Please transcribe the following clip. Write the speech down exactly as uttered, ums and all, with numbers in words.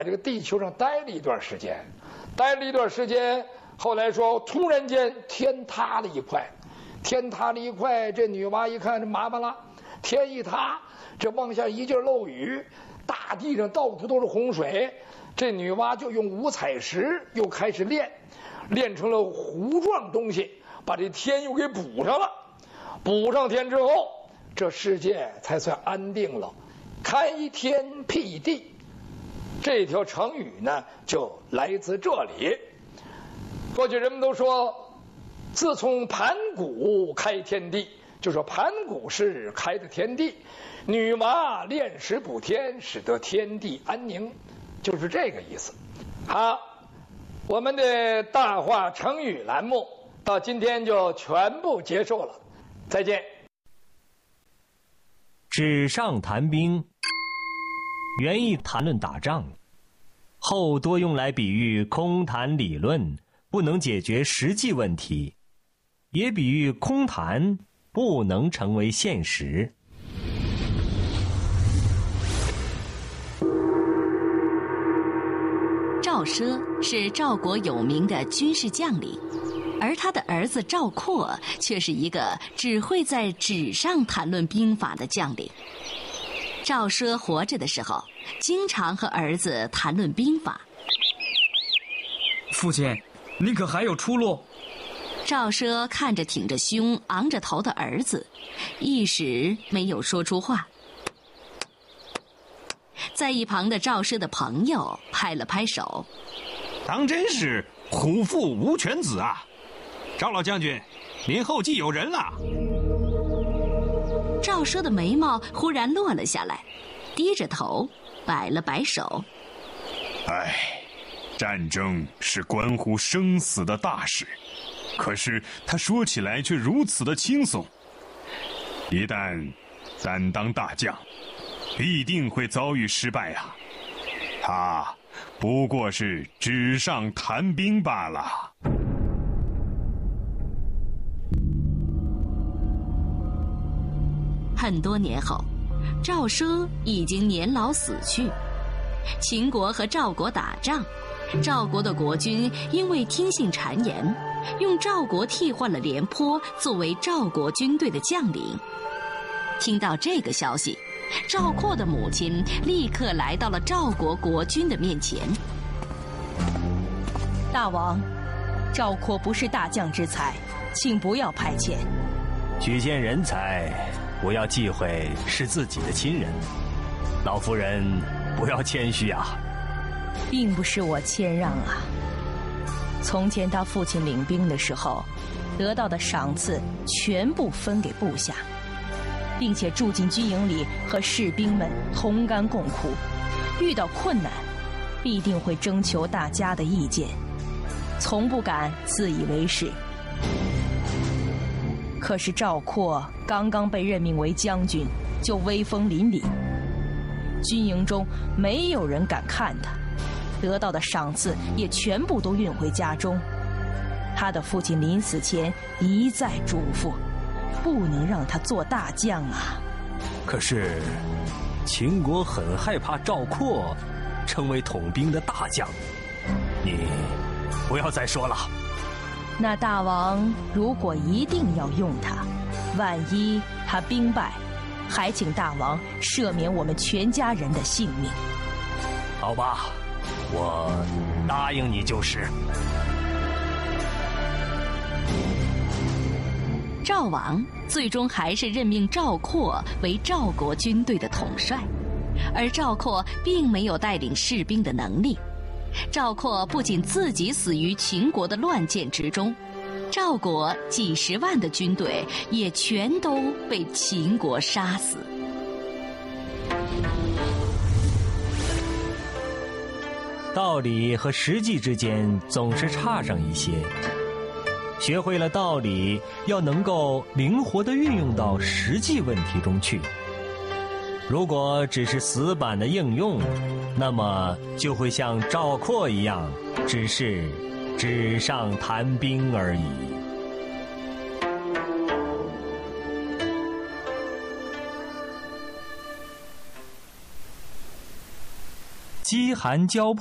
在这个地球上待了一段时间，待了一段时间，后来说突然间天塌了一块，天塌了一块，这女娲一看这麻烦了，天一塌，这往下一劲漏雨，大地上到处都是洪水，这女娲就用五彩石又开始炼，炼成了糊状东西，把这天又给补上了，补上天之后，这世界才算安定了，开天辟地。这条成语呢，就来自这里。过去人们都说，自从盘古开天地，就说盘古是开的天地，女娲炼石补天，使得天地安宁，就是这个意思。好，我们的大话成语栏目到今天就全部结束了，再见。 纸上谈兵，原意谈论打仗，后多用来比喻空谈理论不能解决实际问题，也比喻空谈不能成为现实。 赵奢是赵国有名的军事将领，而他的儿子赵括却是一个只会在纸上谈论兵法的将领。赵奢活着的时候，经常和儿子谈论兵法。 父亲，你可还有出路？ 赵奢看着挺着胸、昂着头的儿子，一时没有说出话。在一旁的赵奢的朋友拍了拍手：“ 当真是虎父无犬子啊！赵老将军，您后继有人了。” 赵奢的眉毛忽然落了下来，低着头摆了摆手：“ 唉，战争是关乎生死的大事，可是他说起来却如此的轻松。一旦担当大将，必定会遭遇失败啊！他不过是纸上谈兵罢了。” 很多年后，赵奢已经年老死去。秦国和赵国打仗，赵国的国君因为听信谗言，用赵国替换了廉颇作为赵国军队的将领。听到这个消息，赵括的母亲立刻来到了赵国国君的面前。 大王，赵括不是大将之才，请不要派遣。 举荐人才，不要忌讳是自己的亲人。老夫人不要谦虚啊。 并不是我谦让啊。从前他父亲领兵的时候，得到的赏赐全部分给部下，并且住进军营里和士兵们同甘共苦，遇到困难必定会征求大家的意见，从不敢自以为是。可是赵括刚刚被任命为将军，就威风凛凛，军营中没有人敢看他，得到的赏赐也全部都运回家中。他的父亲临死前一再嘱咐，不能让他做大将啊。 可是秦国很害怕赵括成为统兵的大将，你不要再说了。 那大王如果一定要用他，万一他兵败，还请大王赦免我们全家人的性命。 好吧，我答应你就是。 赵王最终还是任命赵括为赵国军队的统帅，而赵括并没有带领士兵的能力。赵括不仅自己死于秦国的乱箭之中，赵国几十万的军队也全都被秦国杀死。 道理和实际之间总是差上一些，学会了道理，要能够灵活地运用到实际问题中去。如果只是死板的应用，那么就会像赵括一样，只是纸上谈兵而已。 饥寒交迫。